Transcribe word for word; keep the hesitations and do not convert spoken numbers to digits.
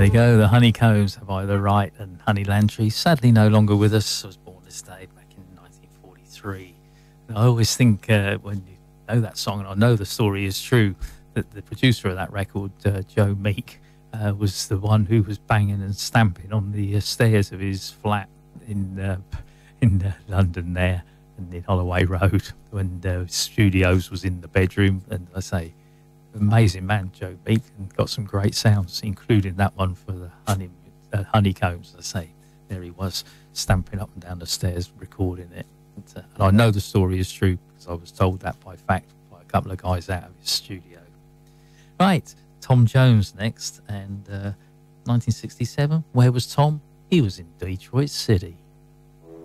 they go, the Honeycombs have either right, and Honey Landry, sadly no longer with us. I was born this day back in nineteen forty-three. And I always think uh, when you know that song, and I know the story is true, that the producer of that record, uh, Joe Meek, uh, was the one who was banging and stamping on the uh, stairs of his flat in uh, in uh, London there, and in Holloway Road, when uh, Studios was in the bedroom. And I say, amazing man, Joe Meek, and got some great sounds, including that one for the honey, uh, Honeycombs. I say, there he was, stamping up and down the stairs, recording it. And, uh, and I know the story is true because I was told that by fact by a couple of guys out of his studio. Right, Tom Jones next, and uh, nineteen sixty-seven. Where was Tom? He was in Detroit City.